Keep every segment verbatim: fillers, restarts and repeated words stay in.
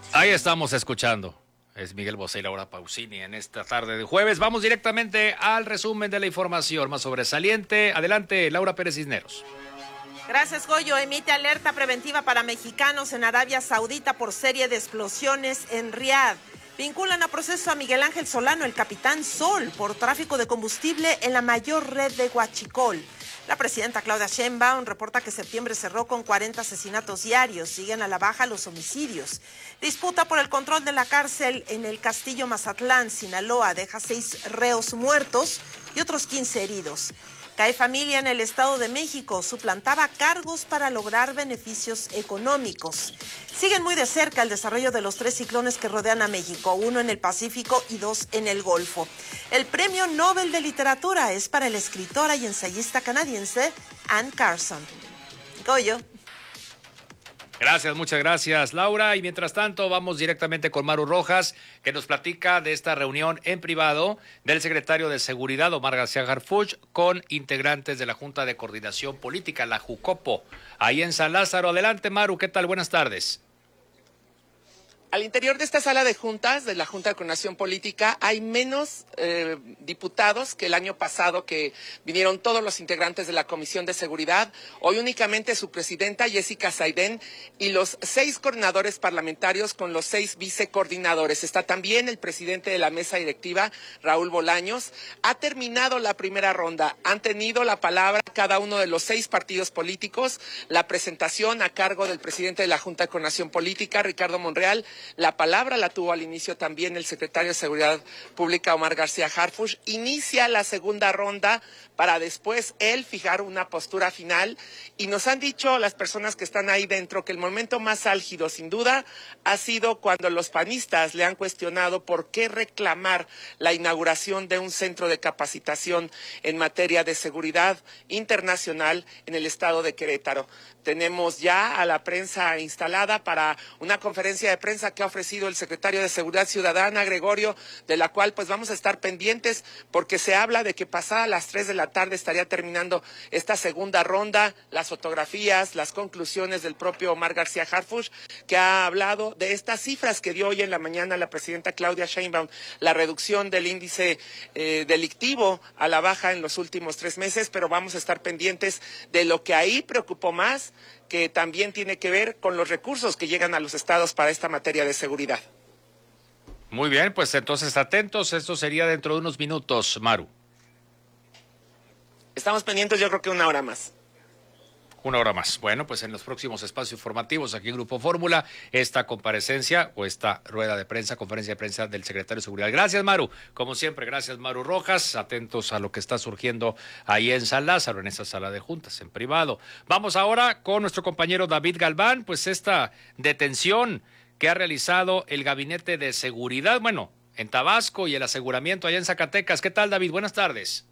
Ahí estamos escuchando. Es Miguel Bosé y Laura Pausini en esta tarde de jueves. Vamos directamente al resumen de la información más sobresaliente. Adelante, Laura Pérez Cisneros. Gracias, Goyo. Emite alerta preventiva para mexicanos en Arabia Saudita por serie de explosiones en Riad. Vinculan a proceso a Miguel Ángel Solano, el capitán Sol, por tráfico de combustible en la mayor red de Huachicol. La presidenta Claudia Sheinbaum reporta que septiembre cerró con cuarenta asesinatos diarios. Siguen a la baja los homicidios. Disputa por el control de la cárcel en el Castillo Mazatlán, Sinaloa, deja seis reos muertos y otros quince heridos. Cae familia en el Estado de México, suplantaba cargos para lograr beneficios económicos. Siguen muy de cerca el desarrollo de los tres ciclones que rodean a México, uno en el Pacífico y dos en el Golfo. El Premio Nobel de Literatura es para la escritora y ensayista canadiense Anne Carson. Goyo. Gracias, muchas gracias, Laura. Y mientras tanto, vamos directamente con Maru Rojas, que nos platica de esta reunión en privado del secretario de Seguridad, Omar García Harfuch, con integrantes de la Junta de Coordinación Política, la JUCOPO, ahí en San Lázaro. Adelante, Maru, ¿qué tal? Buenas tardes. Al interior de esta sala de juntas, de la Junta de Coordinación Política, hay menos eh, diputados que el año pasado, que vinieron todos los integrantes de la Comisión de Seguridad. Hoy únicamente su presidenta, Jessica Saidén, y los seis coordinadores parlamentarios con los seis vicecoordinadores. Está también el presidente de la mesa directiva, Raúl Bolaños. Ha terminado la primera ronda. Han tenido la palabra cada uno de los seis partidos políticos. La presentación a cargo del presidente de la Junta de Coordinación Política, Ricardo Monreal. La palabra la tuvo al inicio también el secretario de Seguridad Pública, Omar García Harfuch. Inicia la segunda ronda para después él fijar una postura final. Y nos han dicho las personas que están ahí dentro que el momento más álgido, sin duda, ha sido cuando los panistas le han cuestionado por qué reclamar la inauguración de un centro de capacitación en materia de seguridad internacional en el estado de Querétaro. Tenemos ya a la prensa instalada para una conferencia de prensa que ha ofrecido el secretario de Seguridad Ciudadana, Gregorio, de la cual pues vamos a estar pendientes porque se habla de que pasada las tres de la tarde estaría terminando esta segunda ronda, las fotografías, las conclusiones del propio Omar García Harfuch, que ha hablado de estas cifras que dio hoy en la mañana la presidenta Claudia Sheinbaum, la reducción del índice eh, delictivo a la baja en los últimos tres meses, pero vamos a estar pendientes de lo que ahí preocupó más, que también tiene que ver con los recursos que llegan a los estados para esta materia de seguridad. Muy bien, pues entonces atentos, esto sería dentro de unos minutos, Maru. Estamos pendientes, yo creo que una hora más. Una hora más. Bueno, pues en los próximos espacios formativos aquí en Grupo Fórmula, esta comparecencia o esta rueda de prensa, conferencia de prensa del secretario de Seguridad. Gracias, Maru. Como siempre, gracias, Maru Rojas. Atentos a lo que está surgiendo ahí en San Lázaro, en esa sala de juntas, en privado. Vamos ahora con nuestro compañero David Galván, pues esta detención que ha realizado el Gabinete de Seguridad, bueno, en Tabasco y el aseguramiento allá en Zacatecas. ¿Qué tal, David? Buenas tardes.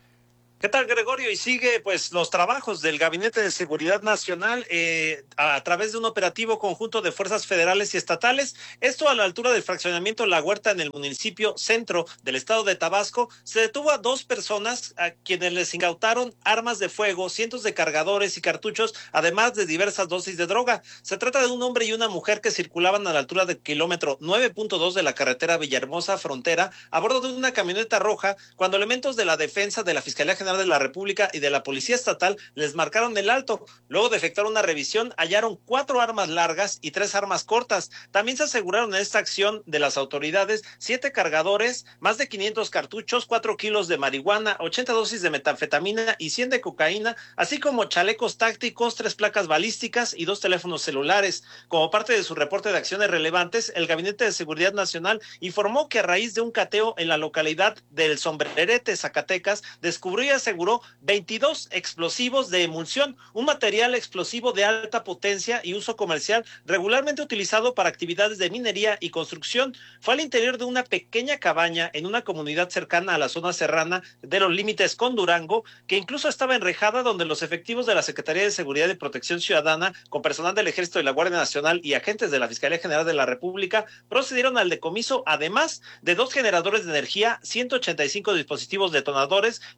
¿Qué tal, Gregorio? Y sigue pues los trabajos del Gabinete de Seguridad Nacional eh, a, a través de un operativo conjunto de fuerzas federales y estatales. Esto a la altura del fraccionamiento La Huerta en el municipio centro del estado de Tabasco. Se detuvo a dos personas a quienes les incautaron armas de fuego, cientos de cargadores y cartuchos, además de diversas dosis de droga. Se trata de un hombre y una mujer que circulaban a la altura del kilómetro nueve punto dos de la carretera Villahermosa Frontera a bordo de una camioneta roja cuando elementos de la defensa de la Fiscalía General de la República y de la Policía Estatal les marcaron el alto. Luego de efectuar una revisión, hallaron cuatro armas largas y tres armas cortas. También se aseguraron en esta acción de las autoridades siete cargadores, más de quinientos cartuchos, cuatro kilos de marihuana, ochenta dosis de metanfetamina y cien de cocaína, así como chalecos tácticos, tres placas balísticas y dos teléfonos celulares. Como parte de su reporte de acciones relevantes, el Gabinete de Seguridad Nacional informó que a raíz de un cateo en la localidad del Sombrerete, Zacatecas, descubrió aseguró veintidós explosivos de emulsión, un material explosivo de alta potencia y uso comercial regularmente utilizado para actividades de minería y construcción. Fue al interior de una pequeña cabaña en una comunidad cercana a la zona serrana de los límites con Durango, que incluso estaba enrejada, donde los efectivos de la Secretaría de Seguridad y Protección Ciudadana, con personal del Ejército y la Guardia Nacional y agentes de la Fiscalía General de la República, procedieron al decomiso, además de dos generadores de energía, ciento ochenta y cinco dispositivos detonadores, dieciséis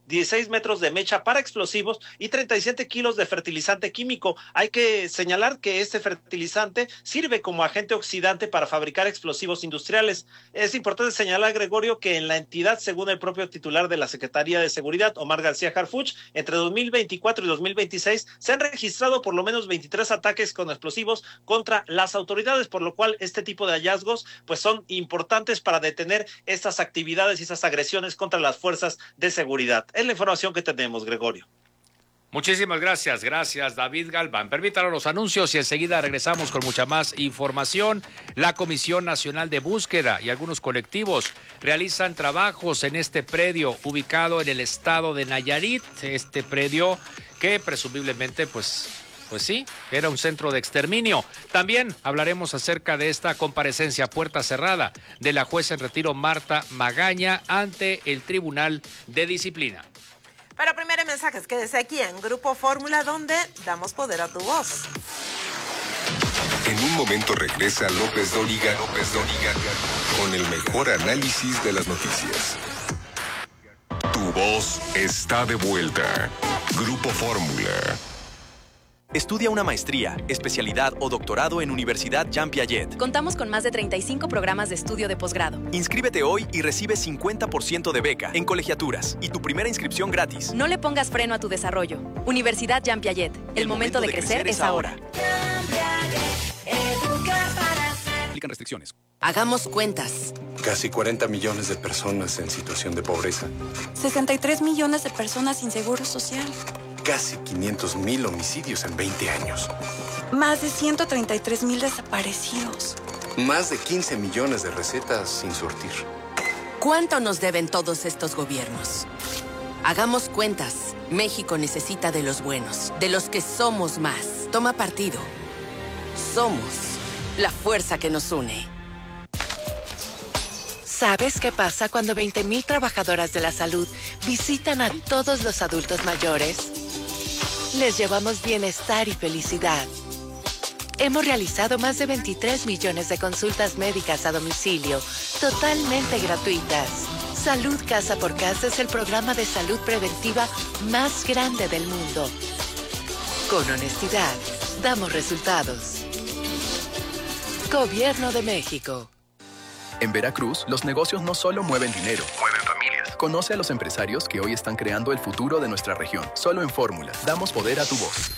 metros de mecha para explosivos y treinta y siete kilos de fertilizante químico. Hay que señalar que este fertilizante sirve como agente oxidante para fabricar explosivos industriales. Es importante señalar, Gregorio, que en la entidad, según el propio titular de la Secretaría de Seguridad, Omar García Harfuch, entre dos mil veinticuatro y dos mil veintiséis se han registrado por lo menos veintitrés ataques con explosivos contra las autoridades, por lo cual este tipo de hallazgos pues son importantes para detener estas actividades y estas agresiones contra las fuerzas de seguridad. Es la información que tenemos, Gregorio. Muchísimas gracias, gracias David Galván. Permítanos los anuncios y enseguida regresamos con mucha más información. La Comisión Nacional de Búsqueda y algunos colectivos realizan trabajos en este predio ubicado en el estado de Nayarit. Este predio que presumiblemente, pues, pues sí, era un centro de exterminio. También hablaremos acerca de esta comparecencia a puerta cerrada de la jueza en retiro Marta Magaña ante el Tribunal de Disciplina. Pero primero mensajes, quédese aquí en Grupo Fórmula, donde damos poder a tu voz. En un momento regresa López Dóriga, López Dóriga, con el mejor análisis de las noticias. Tu voz está de vuelta. Grupo Fórmula. Estudia una maestría, especialidad o doctorado en Universidad Jean Piaget. Contamos con más de treinta y cinco programas de estudio de posgrado. Inscríbete hoy y recibe cincuenta por ciento de beca en colegiaturas y tu primera inscripción gratis. No le pongas freno a tu desarrollo. Universidad Jean Piaget. El, El momento, momento de, de crecer, crecer es ahora. Aplican restricciones. Hagamos cuentas. Casi cuarenta millones de personas en situación de pobreza. sesenta y tres millones de personas sin seguro social. Casi quinientos mil homicidios en veinte años. Más de ciento treinta y tres mil desaparecidos. Más de quince millones de recetas sin surtir. ¿Cuánto nos deben todos estos gobiernos? Hagamos cuentas. México necesita de los buenos, de los que somos más. Toma partido. Somos la fuerza que nos une. ¿Sabes qué pasa cuando veinte mil trabajadoras de la salud visitan a todos los adultos mayores? Les llevamos bienestar y felicidad. Hemos realizado más de veintitrés millones de consultas médicas a domicilio, totalmente gratuitas. Salud Casa por Casa es el programa de salud preventiva más grande del mundo. Con honestidad, damos resultados. Gobierno de México. En Veracruz, los negocios no solo mueven dinero, mueven familias. Conoce a los empresarios que hoy están creando el futuro de nuestra región. Solo en Fórmula, damos poder a tu voz.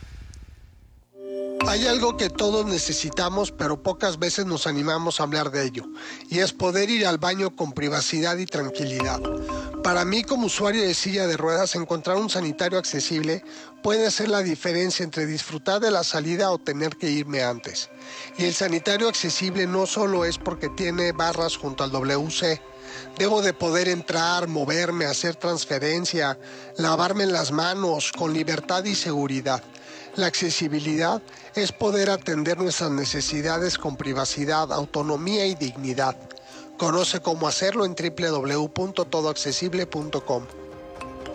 Hay algo que todos necesitamos, pero pocas veces nos animamos a hablar de ello, y es poder ir al baño con privacidad y tranquilidad. Para mí, como usuario de silla de ruedas, encontrar un sanitario accesible puede ser la diferencia entre disfrutar de la salida o tener que irme antes. Y el sanitario accesible no solo es porque tiene barras junto al W C. Debo de poder entrar, moverme, hacer transferencia, lavarme las manos con libertad y seguridad. La accesibilidad es poder atender nuestras necesidades con privacidad, autonomía y dignidad. Conoce cómo hacerlo en doble u doble u doble u punto todo accesible punto com.